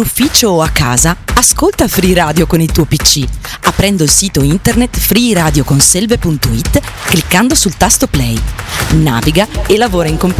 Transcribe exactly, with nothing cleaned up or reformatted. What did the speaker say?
ufficio o a casa, ascolta Free Radio con il tuo P C, aprendo il sito internet free radio conselve punto it, cliccando sul tasto play. Naviga e lavora in compagnia